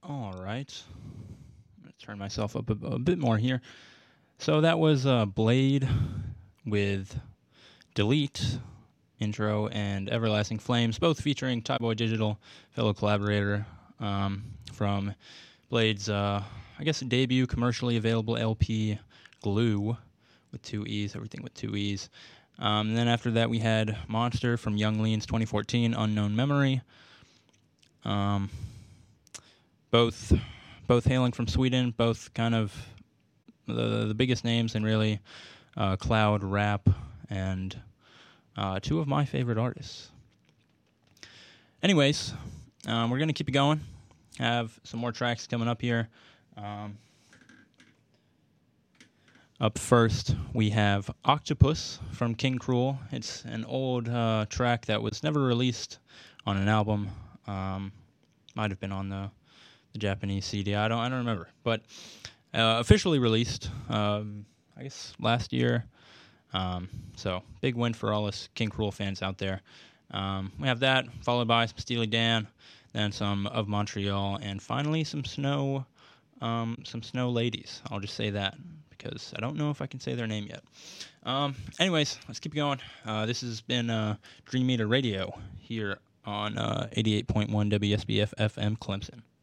All right. I'm going to turn myself up a bit more here. So that was Blade with Delete, intro, and Everlasting Flames, both featuring Top Boy Digital, fellow collaborator from Blade's, debut commercially available LP, Glue, with two E's, everything with two E's. And then after that, we had Monster from Young Lean's 2014 Unknown Memory. Both hailing from Sweden, both kind of the biggest names in really cloud rap, and two of my favorite artists. Anyways, we're going to keep it going. Have some more tracks coming up here. Up first, we have Octopus from King Cruel. It's an old track that was never released on an album. Might have been on the Japanese CD. I don't remember. But officially released, I guess, last year. So big win for all us King Cruel fans out there. We have that, followed by some Steely Dan, then some Of Montreal, and finally some Snow Ladies. I'll just say that, because I don't know if I can say their name yet. Anyways, let's keep going. This has been Dream Eater Radio here on 88.1 WSBF FM Clemson.